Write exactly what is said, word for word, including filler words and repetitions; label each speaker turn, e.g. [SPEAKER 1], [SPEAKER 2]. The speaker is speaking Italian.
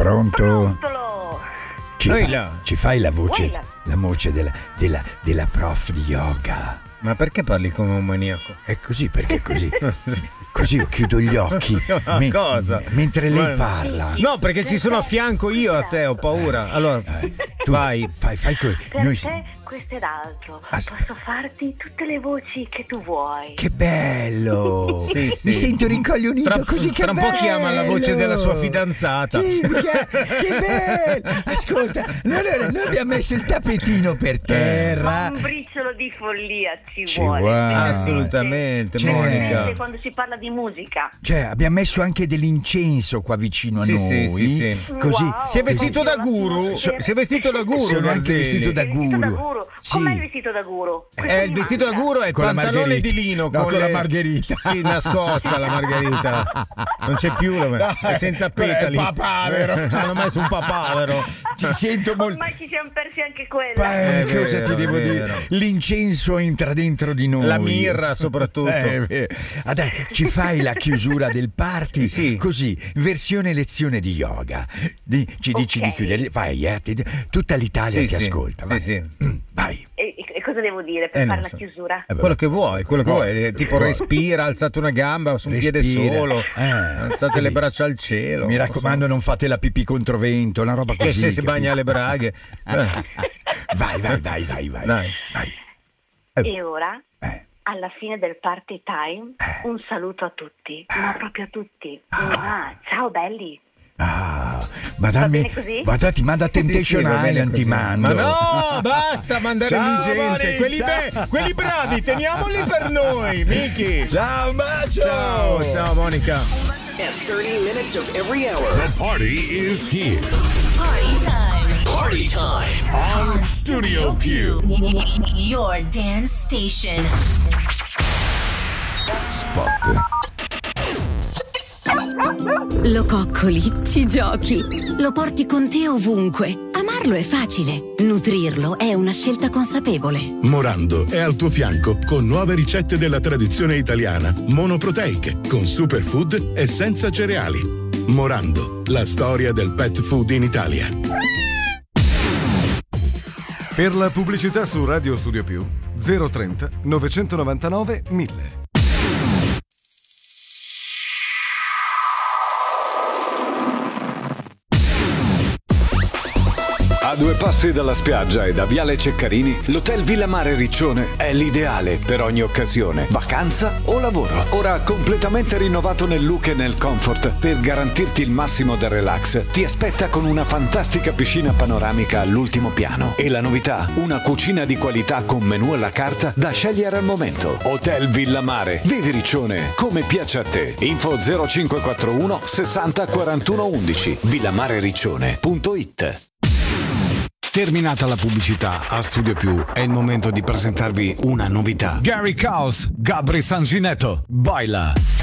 [SPEAKER 1] Pronto?
[SPEAKER 2] Pronto?
[SPEAKER 1] Ci, fa, ci fai la voce,
[SPEAKER 2] Uila.
[SPEAKER 1] la voce della, della, della prof di yoga?
[SPEAKER 3] Ma perché parli come un maniaco?
[SPEAKER 1] È così, perché così. Così io chiudo gli occhi
[SPEAKER 3] me- cosa?
[SPEAKER 1] mentre lei
[SPEAKER 3] Ma-
[SPEAKER 1] parla.
[SPEAKER 3] No, perché ci sono a fianco io a te, ho paura. Allora,
[SPEAKER 1] Tu
[SPEAKER 3] vai.
[SPEAKER 1] Fai, fai que-
[SPEAKER 2] Per
[SPEAKER 1] noi
[SPEAKER 2] te questo ed altro.
[SPEAKER 1] As-
[SPEAKER 2] Posso farti tutte le voci che tu vuoi.
[SPEAKER 1] Che bello!
[SPEAKER 3] Sì, sì.
[SPEAKER 1] Mi sento rincoglionito
[SPEAKER 3] Tra,
[SPEAKER 1] così, che
[SPEAKER 3] tra un po'
[SPEAKER 1] bello!
[SPEAKER 3] chiama la voce della sua fidanzata.
[SPEAKER 1] Sì, che, che bello! Ascolta, noi, noi abbiamo messo il tappetino per terra.
[SPEAKER 2] Ma un briciolo di follia ci,
[SPEAKER 1] Ci
[SPEAKER 2] vuole.
[SPEAKER 1] vuole.
[SPEAKER 2] veramente.
[SPEAKER 3] Assolutamente,
[SPEAKER 1] Cioè-
[SPEAKER 3] Monica.
[SPEAKER 2] Quando si parla di musica.
[SPEAKER 1] Cioè, abbiamo messo anche dell'incenso qua vicino a
[SPEAKER 3] Sì,
[SPEAKER 1] noi.
[SPEAKER 3] sì, sì, sì.
[SPEAKER 1] Così.
[SPEAKER 2] Wow.
[SPEAKER 3] Si è vestito da guru.
[SPEAKER 2] So-
[SPEAKER 3] Si è vestito da guru.
[SPEAKER 1] Sono anche
[SPEAKER 3] Garzeli.
[SPEAKER 1] vestito da
[SPEAKER 2] Il vestito da
[SPEAKER 1] guru.
[SPEAKER 2] guru.
[SPEAKER 1] Sì.
[SPEAKER 2] Com'è il vestito da guru? Questo
[SPEAKER 3] Eh, il
[SPEAKER 2] mi
[SPEAKER 3] vestito da
[SPEAKER 2] manca.
[SPEAKER 3] guru è il
[SPEAKER 1] Con la
[SPEAKER 3] pantalone
[SPEAKER 1] margherita.
[SPEAKER 3] di lino
[SPEAKER 1] No, con la
[SPEAKER 3] le-
[SPEAKER 1] margherita.
[SPEAKER 3] Sì, nascosta la margherita. Non c'è più, la... è senza petali.
[SPEAKER 1] È il papavero.
[SPEAKER 3] Hanno messo un papavero.
[SPEAKER 1] Ci sento molto.
[SPEAKER 2] Ormai ci siamo persi anche quella.
[SPEAKER 1] Beh,
[SPEAKER 3] È
[SPEAKER 1] cosa
[SPEAKER 3] vero,
[SPEAKER 1] ti devo
[SPEAKER 3] è
[SPEAKER 1] dire?
[SPEAKER 3] vero.
[SPEAKER 1] L'incenso entra dentro di noi.
[SPEAKER 3] La mirra soprattutto.
[SPEAKER 1] Eh, è vero. Ah, dai, ci fai la chiusura del party?
[SPEAKER 3] Sì.
[SPEAKER 1] Così, versione lezione di yoga. Di- ci dici
[SPEAKER 2] Ok.
[SPEAKER 1] di chiudere. Vai, eh, ti- tutta l'Italia
[SPEAKER 3] Sì,
[SPEAKER 1] ti
[SPEAKER 3] sì.
[SPEAKER 1] ascolta.
[SPEAKER 3] Sì,
[SPEAKER 1] Vai.
[SPEAKER 3] sì.
[SPEAKER 1] Mm, vai.
[SPEAKER 2] E, e cosa devo dire per
[SPEAKER 3] Eh, non
[SPEAKER 2] fare la
[SPEAKER 3] so.
[SPEAKER 2] chiusura?
[SPEAKER 1] Eh,
[SPEAKER 3] Quello che vuoi, quello che
[SPEAKER 1] No.
[SPEAKER 3] vuoi, eh, tipo
[SPEAKER 1] No.
[SPEAKER 3] respira, alzate una gamba su un piede
[SPEAKER 1] Respira.
[SPEAKER 3] solo,
[SPEAKER 1] Eh.
[SPEAKER 3] alzate le braccia al cielo.
[SPEAKER 1] Mi
[SPEAKER 3] non
[SPEAKER 1] raccomando, non fate la pipì controvento, una roba
[SPEAKER 3] so.
[SPEAKER 1] così.
[SPEAKER 3] E se si
[SPEAKER 1] capito?
[SPEAKER 3] bagna le braghe. Eh,
[SPEAKER 1] Vai, vai, vai, vai, vai.
[SPEAKER 3] Dai.
[SPEAKER 1] Vai.
[SPEAKER 2] E ora,
[SPEAKER 1] Eh.
[SPEAKER 2] alla fine del party time, un saluto a tutti, ma proprio a tutti. Ah, ciao belli.
[SPEAKER 1] Ah, ma dammi,
[SPEAKER 2] bene così?
[SPEAKER 1] ma dai, ti manda
[SPEAKER 3] Sì, sì,
[SPEAKER 1] Temptation
[SPEAKER 3] va bene
[SPEAKER 1] Island, ti
[SPEAKER 3] così.
[SPEAKER 1] mando.
[SPEAKER 3] Ma no, basta mandare
[SPEAKER 1] Ciao,
[SPEAKER 3] lì gente.
[SPEAKER 1] Moni,
[SPEAKER 3] Quelli,
[SPEAKER 1] ciao.
[SPEAKER 3] be- quelli bravi, teniamoli per noi, Miki.
[SPEAKER 1] Ciao, un bacio.
[SPEAKER 3] Ciao, ciao Monica.
[SPEAKER 4] At thirty minutes of every hour.
[SPEAKER 5] The party is here.
[SPEAKER 6] Party time.
[SPEAKER 4] Party time.
[SPEAKER 5] On Studio Q.
[SPEAKER 6] Your dance station.
[SPEAKER 5] Spot.
[SPEAKER 7] Lo coccoli, ci giochi, lo porti con te ovunque. Amarlo è facile, nutrirlo è una scelta consapevole.
[SPEAKER 8] Morando è al tuo fianco con nuove ricette della tradizione italiana, monoproteiche, con superfood e senza cereali. Morando, la storia del pet food in Italia.
[SPEAKER 9] Per la pubblicità su Radio Studio Più zero trenta novecentonovantanove mille.
[SPEAKER 10] A due passi dalla spiaggia e da Viale Ceccarini, l'Hotel Villa Mare Riccione è l'ideale per ogni occasione, vacanza o lavoro. Ora completamente rinnovato nel look e nel comfort, per garantirti il massimo del relax, ti aspetta con una fantastica piscina panoramica all'ultimo piano. E la novità, una cucina di qualità con menù alla carta da scegliere al momento. Hotel Villa Mare, vivi Riccione come piace a te. Info zero cinque quattro uno sessanta quarantuno undici, villamarericcione punto it.
[SPEAKER 11] Terminata la pubblicità a Studio Più, è il momento di presentarvi una novità. Gary Caos, Gabri Sanginetto, baila!